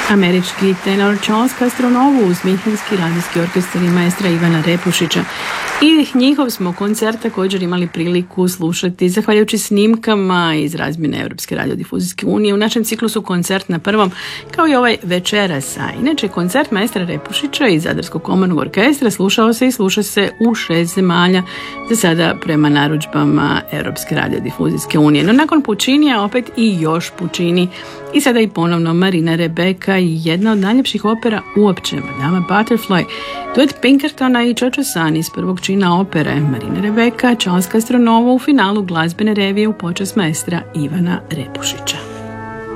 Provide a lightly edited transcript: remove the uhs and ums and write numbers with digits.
Američki tenor Charles Castronovo uz Minhenski radijski orkestar i maestra Ivana Repušića. I njihov smo koncert također imali priliku slušati zahvaljujući snimkama iz razmjene Europske radiodifuzijske unije u našem ciklusu Koncert na prvom, kao i ovaj večeras. A inače, koncert maestra Repušića iz Zadarskog komornog orkestra slušao se i sluša se u 6 zemalja, za sada prema narudžbama Europske radiodifuzijske unije. No nakon Puccinija opet i još Puccini. I sada i ponovno Marina Rebeka i jedna od najljepših opera uopće, Madama Butterfly, duet Pinkertona i Čočo San iz prvog čina opere. Marina Rebeka, Charles Castronovo u finalu glazbene revije u počast maestra Ivana Repušića.